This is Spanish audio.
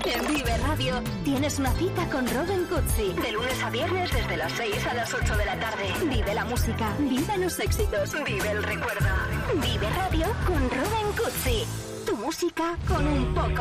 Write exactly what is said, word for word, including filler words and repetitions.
En Vive Radio tienes una cita con Robin Cutsi. De lunes a viernes desde las seis a las ocho de la tarde. Vive la música, vive los éxitos, vive el recuerdo. Vive Radio con Robin Cutsi. Tu música con un poco